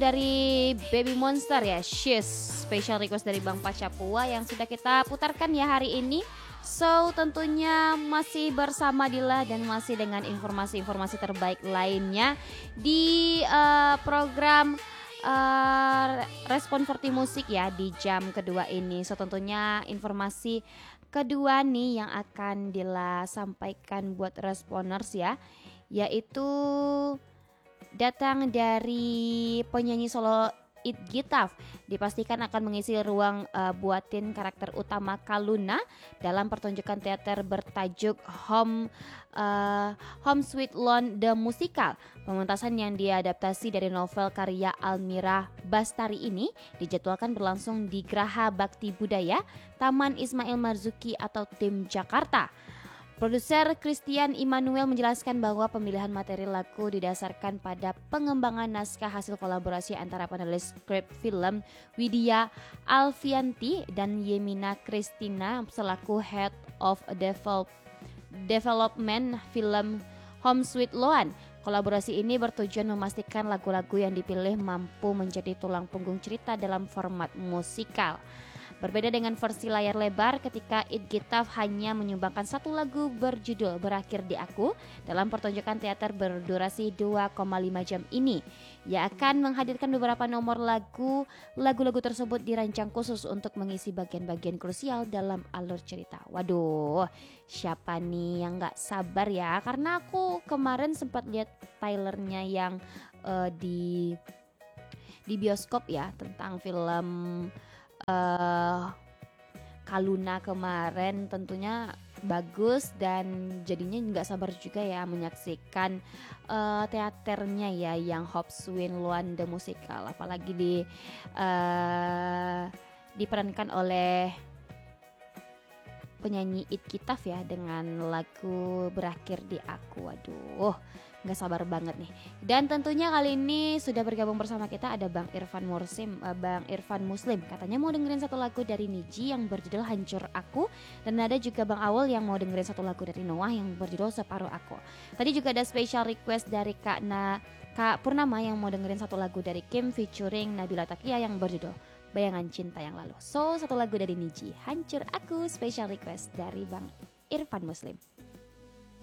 dari Baby Monster ya, She's, special request dari Bang Pacapua yang sudah kita putarkan ya hari ini. So tentunya masih bersama Dila dan masih dengan informasi-informasi terbaik lainnya di program Respon Verti Musik ya di jam kedua ini. So tentunya informasi kedua nih yang akan Dila sampaikan buat responers ya, yaitu datang dari penyanyi solo It Gitaf, dipastikan akan mengisi ruang buatin karakter utama Kaluna dalam pertunjukan teater bertajuk Home Sweet Loan The Musical. Pementasan yang diadaptasi dari novel karya Almira Bastari ini dijadwalkan berlangsung di Graha Bakti Budaya Taman Ismail Marzuki atau Tim Jakarta. Produser Christian Immanuel menjelaskan bahwa pemilihan materi lagu didasarkan pada pengembangan naskah hasil kolaborasi antara penulis skrip film Widya Alfianti dan Yemina Christina selaku Head of Development film Home Sweet Loan. Kolaborasi ini bertujuan memastikan lagu-lagu yang dipilih mampu menjadi tulang punggung cerita dalam format musikal. Berbeda dengan versi layar lebar ketika It Gitaf hanya menyumbangkan satu lagu berjudul Berakhir di Aku dalam pertunjukan teater berdurasi 2,5 jam ini. Ia akan menghadirkan beberapa nomor lagu-lagu tersebut dirancang khusus untuk mengisi bagian-bagian krusial dalam alur cerita. Waduh, siapa nih yang gak sabar ya? Karena aku kemarin sempat lihat trailernya yang di bioskop ya tentang film Kaluna kemarin, tentunya bagus dan jadinya nggak sabar juga ya menyaksikan teaternya ya yang Hop Swin Luan The Musical, apalagi diperankan oleh penyanyi It Gitaf ya dengan lagu Berakhir di Aku. Waduh, nggak sabar banget nih. Dan tentunya kali ini sudah bergabung bersama kita ada Bang Irfan Muslim. Katanya mau dengerin satu lagu dari Niji yang berjudul Hancur Aku, dan ada juga Bang Awul yang mau dengerin satu lagu dari Noah yang berjudul Separuh Aku. Tadi juga ada special request dari Kak Purnama yang mau dengerin satu lagu dari Kim featuring Nabila Takia yang berjudul Bayangan Cinta Yang Lalu. So, satu lagu dari Niji, Hancur Aku, special request dari Bang Irfan Muslim.